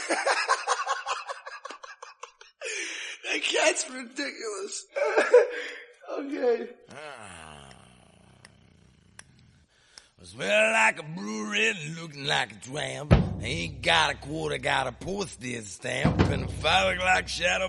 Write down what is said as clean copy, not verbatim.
That cat's ridiculous. Okay. Smell like a brewery, looking like a tramp. Ain't got a quarter, got a postage stamp, and a fella like shadow.